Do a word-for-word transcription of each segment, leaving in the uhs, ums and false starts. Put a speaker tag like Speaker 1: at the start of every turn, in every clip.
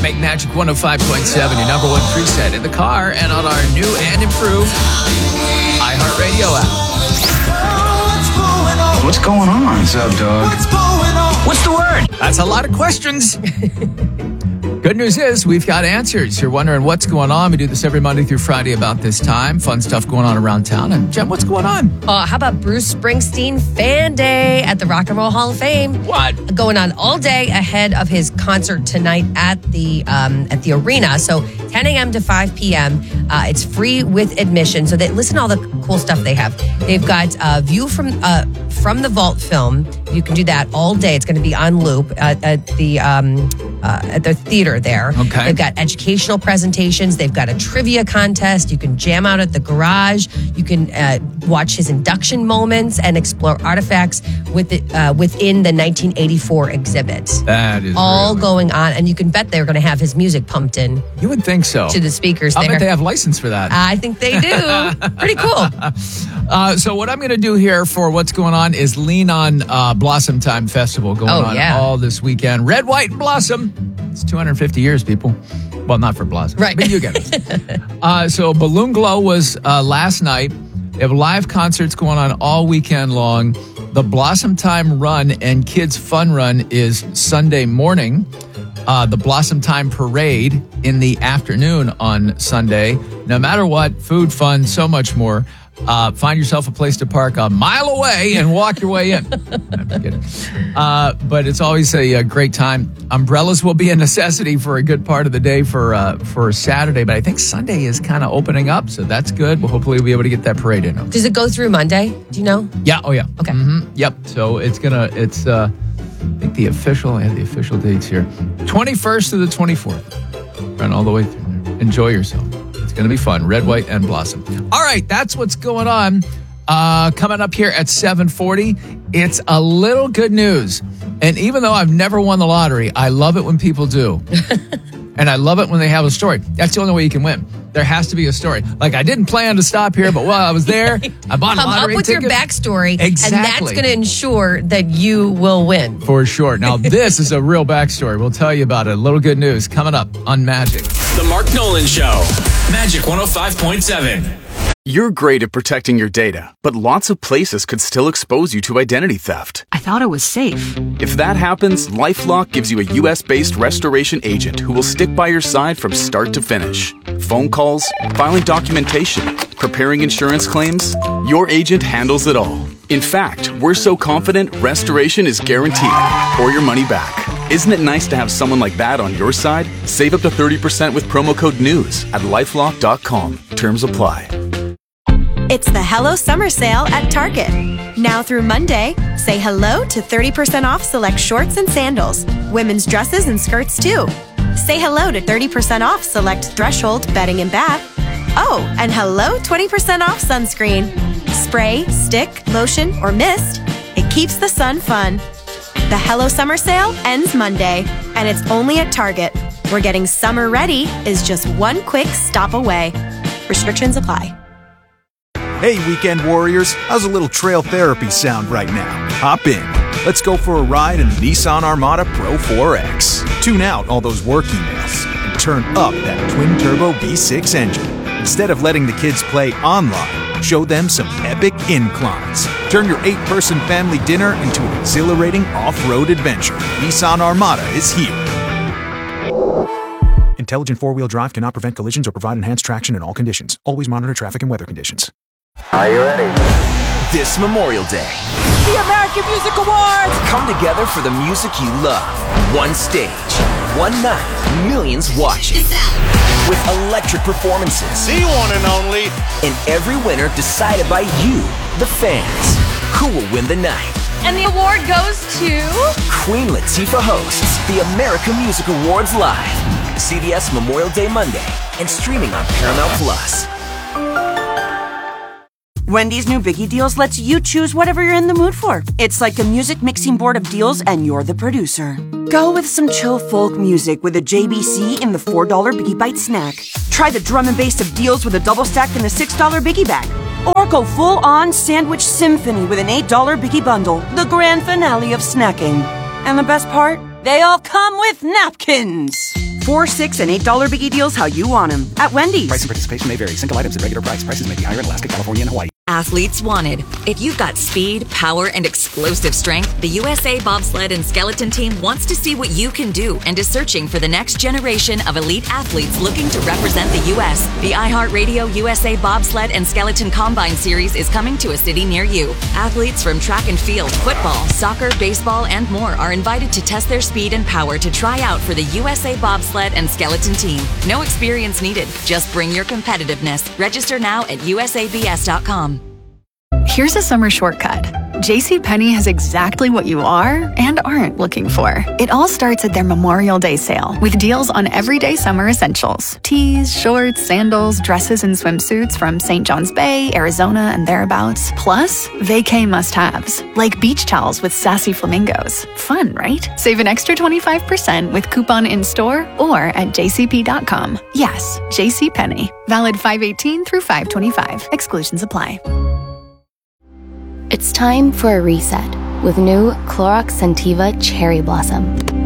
Speaker 1: Make Magic one oh five point seven your number one preset in the car and on our new and improved iHeartRadio app.
Speaker 2: What's going on? What's up, dog?
Speaker 1: What's the word? That's a lot of questions. Good news is we've got answers. You're wondering what's going on. We do this every Monday through Friday about this time. Fun stuff going on around town. And Jen, what's going on?
Speaker 3: Uh, how about Bruce Springsteen Fan Day at the Rock and Roll Hall of Fame?
Speaker 1: What?
Speaker 3: Going on all day ahead of his concert tonight at the um, at the arena. So ten a.m. to five p.m. Uh, it's free with admission. So they, listen to all the cool stuff they have. They've got a view from uh, from the Vault film. You can do that all day. It's going to be on loop at, at the um, uh, at the theater there.
Speaker 1: Okay.
Speaker 3: They've got educational presentations. They've got a trivia contest. You can jam out at the garage. You can uh, watch his induction moments and explore artifacts with it, uh, within the nineteen eighty-four exhibit.
Speaker 1: That is
Speaker 3: all
Speaker 1: really...
Speaker 3: going on, and you can bet they're going to have his music pumped in.
Speaker 1: You would think so.
Speaker 3: To the speakers
Speaker 1: I
Speaker 3: there.
Speaker 1: bet they have license for that.
Speaker 3: I think they do. Pretty cool.
Speaker 1: Uh, so what I'm going to do here for what's going on is lean on uh, Blossom Time Festival going
Speaker 3: oh,
Speaker 1: on
Speaker 3: yeah.
Speaker 1: all this weekend. Red, white, and blossom. It's two hundred fifty years, people. Well, not for Blossom.
Speaker 3: Right.
Speaker 1: But you get it. uh, so Balloon Glow was uh, last night. They have live concerts going on all weekend long. The Blossom Time Run and Kids Fun Run is Sunday morning. Uh, the Blossom Time Parade in the afternoon on Sunday. No matter what, food, fun, so much more. Uh, find yourself a place to park a mile away and walk your way in. I'm kidding. Uh, but it's always a, a great time. Umbrellas will be a necessity for a good part of the day for uh, for Saturday, but I think Sunday is kind of opening up, so that's good. We'll hopefully we'll be able to get that parade in.
Speaker 3: Does it go through Monday? Do you know?
Speaker 1: Yeah. Oh, yeah.
Speaker 3: Okay.
Speaker 1: Mm-hmm. Yep. So it's gonna. It's. Uh, I think the official. I have the official dates here. twenty-first to the twenty-fourth. Run all the way through there. Enjoy yourself. It's going to be fun. Red, white, and blossom. All right, that's what's going on. Uh, coming up here at seven forty, it's a little good news. And even though I've never won the lottery, I love it when people do. And I love it when they have a story. That's the only way you can win. There has to be a story. Like, I didn't plan to stop here, but while I was there, I bought a
Speaker 3: Come
Speaker 1: lottery
Speaker 3: up with
Speaker 1: ticket.
Speaker 3: your backstory,
Speaker 1: Exactly.
Speaker 3: and that's going to ensure that you will win.
Speaker 1: For sure. Now, this is a real backstory. We'll tell you about it. A little good news coming up on Magic.
Speaker 4: The Mark Nolan Show. Magic one oh five point seven.
Speaker 5: You're great at protecting your data, but lots of places could still expose you to identity theft.
Speaker 6: I thought it was safe.
Speaker 5: If that happens, LifeLock gives you a U S-based restoration agent who will stick by your side from start to finish. Phone calls, filing documentation, preparing insurance claims, your agent handles it all. In fact, we're so confident restoration is guaranteed or your money back. Isn't it nice to have someone like that on your side? Save up to thirty percent with promo code NEWS at lifelock dot com. Terms apply.
Speaker 7: It's the Hello Summer Sale at Target. Now through Monday, say hello to thirty percent off select shorts and sandals, women's dresses and skirts too. Say hello to thirty percent off select Threshold bedding and bath. Oh, and hello twenty percent off sunscreen. Spray, stick, lotion, or mist, it keeps the sun fun. The Hello Summer Sale ends Monday, and it's only at Target, where getting summer ready is just one quick stop away. Restrictions apply.
Speaker 8: Hey, weekend warriors, how's a little trail therapy sound right now? Hop in. Let's go for a ride in the Nissan Armada Pro four X. Tune out all those work emails and turn up that twin-turbo V six engine. Instead of letting the kids play online, show them some epic inclines. Turn your eight-person family dinner into an exhilarating off-road adventure. Nissan Armada is here. Intelligent four-wheel drive cannot prevent collisions or provide enhanced traction in all conditions. Always monitor traffic and weather conditions.
Speaker 9: Are you ready?
Speaker 10: This Memorial Day,
Speaker 11: the American Music Awards
Speaker 10: come together for the music you love. One stage, one night, millions watching. With electric performances.
Speaker 12: The one and only.
Speaker 10: And every winner decided by you, the fans. Who will win the night?
Speaker 11: And the award goes to...
Speaker 10: Queen Latifah hosts the American Music Awards live. C B S Memorial Day Monday and streaming on Paramount Plus.
Speaker 13: Wendy's new Biggie Deals lets you choose whatever you're in the mood for. It's like a music mixing board of deals, and you're the producer. Go with some chill folk music with a J B C in the four dollar Biggie Bite snack. Try the drum and bass of deals with a double stack in the six dollar Biggie Bag. Or go full-on sandwich symphony with an eight dollar Biggie Bundle, the grand finale of snacking. And the best part? They all come with napkins! Four, six, and eight dollar biggie deals how you want them at Wendy's.
Speaker 6: Price and participation may vary. Single items at regular price. Prices may be higher in Alaska, California, and Hawaii.
Speaker 9: Athletes wanted. If you've got speed, power, and explosive strength, the U S A Bobsled and Skeleton Team wants to see what you can do and is searching for the next generation of elite athletes looking to represent the U S. The iHeartRadio U S A Bobsled and Skeleton Combine Series is coming to a city near you. Athletes from track and field, football, soccer, baseball, and more are invited to test their speed and power to try out for the U S A Bobsled and Skeleton Team. No experience needed. Just bring your competitiveness. Register now at U S A B S dot com.
Speaker 12: Here's a summer shortcut. JCPenney has exactly what you are and aren't looking for. It all starts at their Memorial Day sale with deals on everyday summer essentials. Tees, shorts, sandals, dresses, and swimsuits from Saint John's Bay, Arizona, and thereabouts. Plus, vacay must-haves, like beach towels with sassy flamingos. Fun, right? Save an extra twenty-five percent with coupon in-store or at j c p dot com. Yes, JCPenney. Valid five eighteen through five twenty-five. Exclusions apply.
Speaker 14: It's time for a reset with new Clorox Scentiva Cherry Blossom.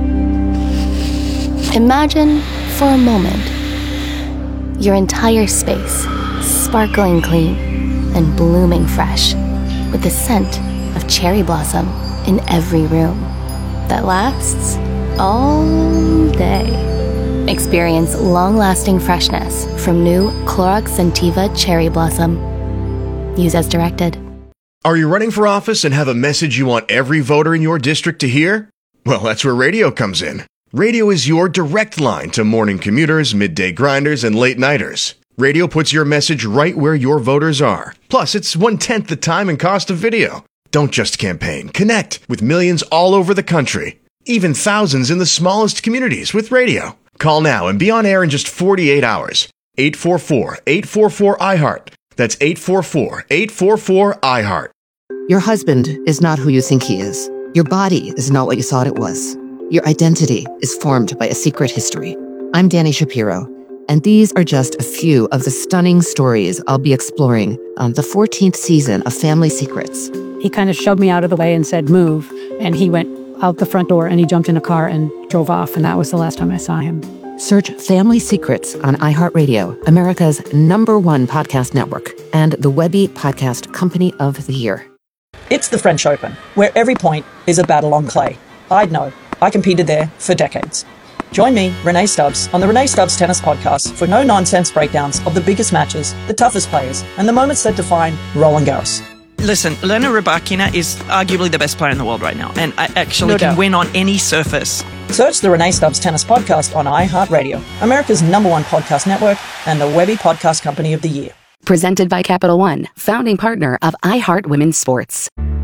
Speaker 14: Imagine, for a moment, your entire space sparkling clean and blooming fresh with the scent of cherry blossom in every room that lasts all day. Experience long-lasting freshness from new Clorox Scentiva Cherry Blossom. Use as directed.
Speaker 15: Are you running for office and have a message you want every voter in your district to hear? Well, that's where radio comes in. Radio is your direct line to morning commuters, midday grinders, and late-nighters. Radio puts your message right where your voters are. Plus, it's one-tenth the time and cost of video. Don't just campaign. Connect with millions all over the country. Even thousands in the smallest communities with radio. Call now and be on air in just forty-eight hours. eight four four, eight four four, I heart. That's eight four four, eight four four, I heart.
Speaker 16: Your husband is not who you think he is. Your body is not what you thought it was. Your identity is formed by a secret history. I'm Danny Shapiro, and these are just a few of the stunning stories I'll be exploring on the fourteenth season of Family Secrets.
Speaker 17: He kind of shoved me out of the way and said, move. And he went out the front door and he jumped in a car and drove off. And that was the last time I saw him.
Speaker 16: Search Family Secrets on iHeartRadio, America's number one podcast network, and the Webby Podcast Company of the Year.
Speaker 18: It's the French Open, where every point is a battle on clay. I'd know. I competed there for decades. Join me, Renee Stubbs, on the Renee Stubbs Tennis Podcast for no-nonsense breakdowns of the biggest matches, the toughest players, and the moments that define Roland Garros.
Speaker 19: Listen, Elena Rybakina is arguably the best player in the world right now, and I actually
Speaker 18: No
Speaker 19: can
Speaker 18: doubt.
Speaker 19: win on any surface.
Speaker 18: Search the Renee Stubbs Tennis Podcast on iHeartRadio, America's number one podcast network, and the Webby Podcast Company of the Year.
Speaker 20: Presented by Capital One, founding partner of iHeart Women's Sports.